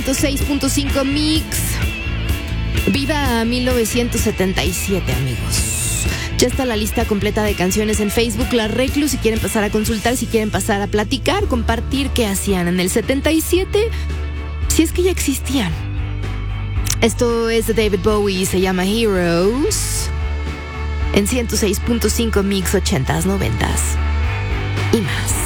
106.5 Mix. Viva 1977, amigos. Ya está la lista completa de canciones en Facebook, La Reclus, si quieren pasar a consultar, si quieren pasar a platicar, compartir qué hacían en el 77, si es que ya existían. Esto es de David Bowie y se llama Heroes, en 106.5 Mix 80s, 90s y más.